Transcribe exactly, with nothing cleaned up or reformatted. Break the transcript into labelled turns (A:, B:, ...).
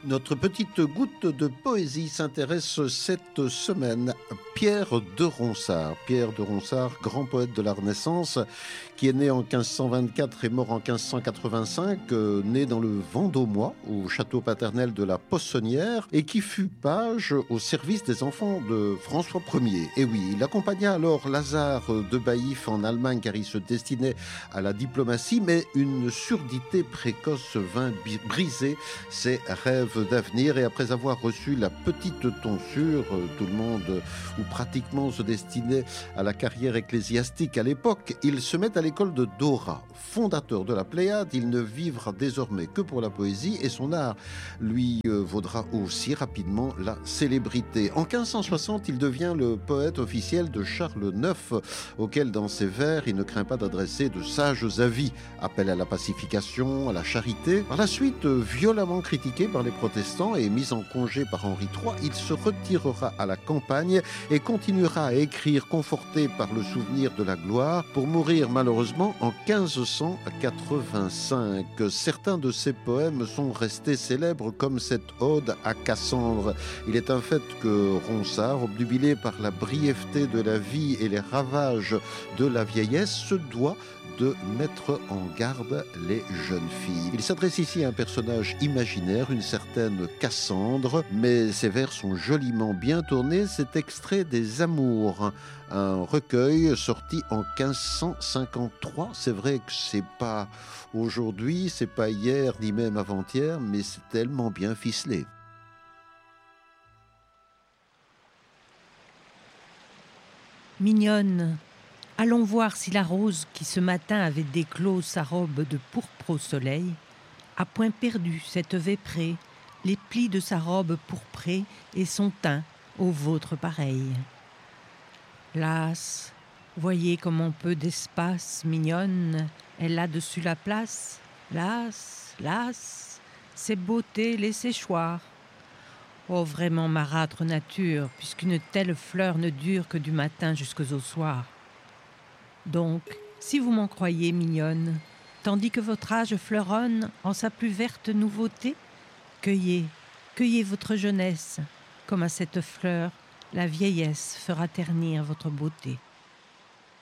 A: Notre petite goutte de poésie s'intéresse cette semaine à Pierre de Ronsard. Pierre de Ronsard, grand poète de la Renaissance, qui est né en quinze cent vingt-quatre et mort en quinze cent quatre-vingt-cinq, euh, né dans le Vendômois, au château paternel de la Poissonnière, et qui fut page au service des enfants de François Ier. Et oui, il accompagna alors Lazare de Baïf en Allemagne, car il se destinait à la diplomatie, mais une surdité précoce vint briser ses rêves d'avenir, et après avoir reçu la petite tonsure, tout le monde ou pratiquement se destinait à la carrière ecclésiastique à l'époque, il se met à l'école de Dora. Fondateur de la Pléiade, il ne vivra désormais que pour la poésie, et son art lui vaudra aussi rapidement la célébrité. En quinze cent soixante, il devient le poète officiel de Charles neuf, auquel dans ses vers il ne craint pas d'adresser de sages avis, appel à la pacification, à la charité. Par la suite, violemment critiqué par les protestants et mis en congé par Henri trois, il se retirera à la campagne et continuera à écrire, conforté par le souvenir de la gloire, pour mourir malheureusement en quinze cent quatre-vingt-cinq. Certains de ses poèmes sont restés célèbres, comme cette ode à Cassandre. Il est un fait que Ronsard, obnubilé par la brièveté de la vie et les ravages de la vieillesse, se doit de mettre en garde les jeunes filles. Il s'adresse ici à un personnage imaginaire, une certaine Cassandre, mais ses vers sont joliment bien tournés. C'est extrait des Amours, un recueil sorti en quinze cent cinquante-trois. C'est vrai que c'est pas aujourd'hui, c'est pas hier, ni même avant-hier, mais c'est tellement bien ficelé.
B: Mignonne, allons voir si la rose qui ce matin avait déclos sa robe de pourpre au soleil a point perdu cette véprée, les plis de sa robe pourprée et son teint au vôtre pareil. Las, voyez comme on peut d'espace, mignonne, elle a dessus la place. Las, las, ses beautés les séchoirs. Oh, vraiment marâtre nature, puisqu'une telle fleur ne dure que du matin jusqu'au soir. Donc, si vous m'en croyez mignonne, tandis que votre âge fleuronne en sa plus verte nouveauté, cueillez, cueillez votre jeunesse, comme à cette fleur, la vieillesse fera ternir votre beauté.